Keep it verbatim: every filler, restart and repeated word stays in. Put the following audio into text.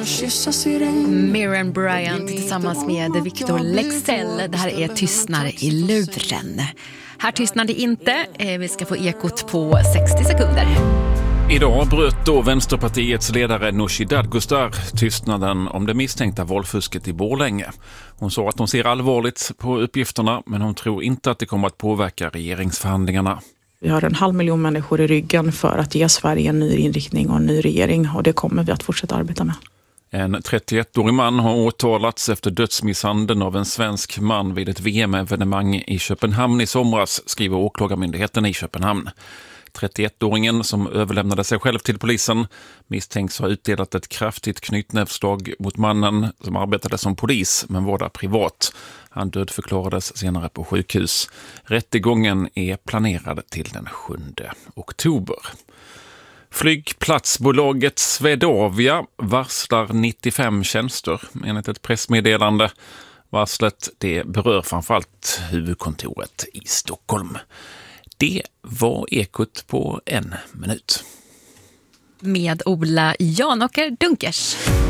Miriam Bryant tillsammans med Victor Lexell. Det här är Tystnar i luren. Här tystnar det inte. Vi ska få ekot på sextio sekunder. Idag bröt då Vänsterpartiets ledare Nooshi Dadgostar tystnaden om det misstänkta valfusket i Borlänge. Hon sa att hon ser allvarligt på uppgifterna, men hon tror inte att det kommer att påverka regeringsförhandlingarna. Vi har en halv miljon människor i ryggen för att ge Sverige en ny inriktning och en ny regering, och det kommer vi att fortsätta arbeta med. En trettioettårig man har åtalats efter dödsmisshandeln av en svensk man vid ett V M-evenemang i Köpenhamn i somras, skriver åklagarmyndigheten i Köpenhamn. trettioettåringen som överlämnade sig själv till polisen misstänks ha utdelat ett kraftigt knytnävsslag mot mannen som arbetade som polis men var där privat. Han dödförklarades senare på sjukhus. Rättegången är planerad till den sjunde oktober. Flygplatsbolaget Swedavia varslar nittiofem tjänster enligt ett pressmeddelande. Varslet det berör framförallt huvudkontoret i Stockholm. Det var ekot på en minut. Med Ola Janåker Dunkers.